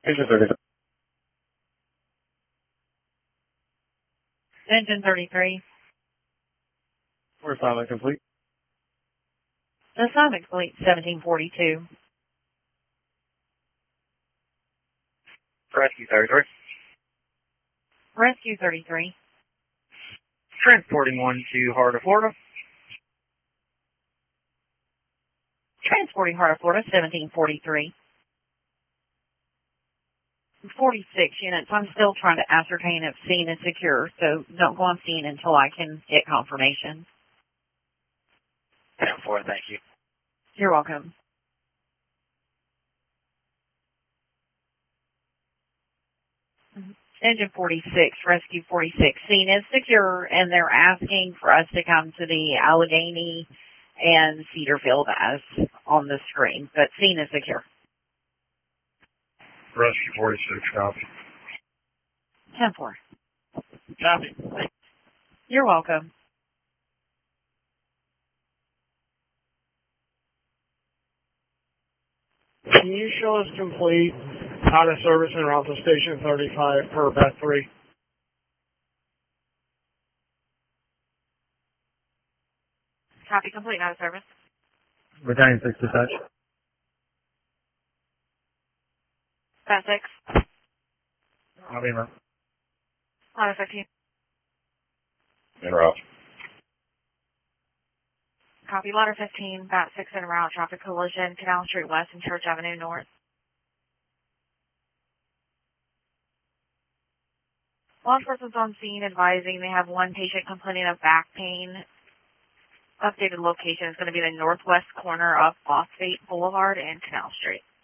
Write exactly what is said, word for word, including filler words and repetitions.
Engine thirty-three. Engine thirty-three. We're assignment complete. Assignment complete seventeen forty-two. Rescue thirty-three. Rescue thirty-three. Transporting one to Heart of Florida. Transporting Heart of Florida seventeen forty-three. forty-six units. I'm still trying to ascertain if scene is secure, so don't go on scene until I can get confirmation. ten four, thank you. You're welcome. Engine forty-six, Rescue forty-six. Scene is secure, and they're asking for us to come to the Allegheny and Cedarfield as on the screen, but scene is secure. Rescue forty-six, copy. ten four. Copy. You're welcome. Can you show us complete out of service and route to station thirty-five per B A T three? Copy complete, out of service. Battalion six dispatch. B A T six. Copy, man. Ladder fifteen. En route. Copy, Ladder fifteen, B A T six en route, traffic collision, Canal Street West and Church Avenue North. Law enforcement's on scene advising they have one patient complaining of back pain. Updated location is going to be the northwest corner of Phosphate Boulevard and Canal Street.